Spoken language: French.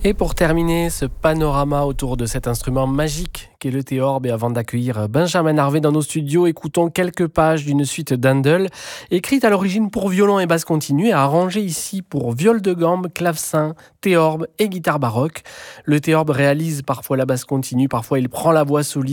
Et pour terminer ce panorama autour de cet instrument magique qu'est le théorbe, et avant d'accueillir Benjamin Harvey dans nos studios, écoutons quelques pages d'une suite d'Handel, écrite à l'origine pour violon et basse continue et arrangée ici pour viol de gambe, clavecin, théorbe et guitare baroque. Le théorbe réalise parfois la basse continue, parfois il prend la voix soliste.